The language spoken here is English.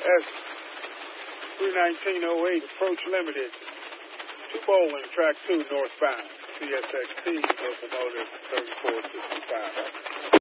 S 31908, approach limited to Bowling, track 2 northbound. CSXT, locomotive 3465.